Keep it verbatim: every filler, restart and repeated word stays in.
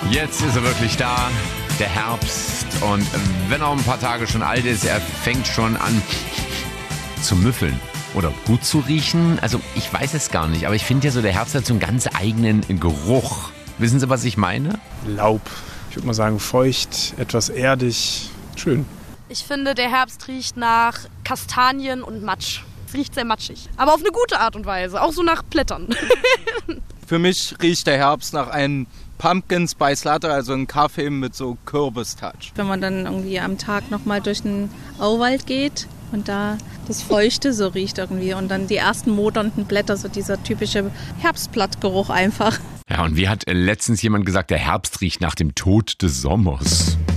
Jetzt ist er wirklich da, der Herbst. Und wenn er ein paar Tage schon alt ist, er fängt schon an zu müffeln. Oder gut zu riechen. Also ich weiß es gar nicht, aber ich finde ja so, der Herbst hat so einen ganz eigenen Geruch. Wissen Sie, was ich meine? Laub. Ich würde mal sagen feucht, etwas erdig. Schön. Ich finde, der Herbst riecht nach Kastanien und Matsch. Es riecht sehr matschig. Aber auf eine gute Art und Weise. Auch so nach Blättern. Für mich riecht der Herbst nach einem Pumpkin Spice Latte, also ein Kaffee mit so Kürbis-Touch. Wenn man dann irgendwie am Tag nochmal durch den Auwald geht und da das Feuchte so riecht irgendwie und dann die ersten modernden Blätter, so dieser typische Herbstblattgeruch einfach. Ja, und wie hat letztens jemand gesagt, der Herbst riecht nach dem Tod des Sommers.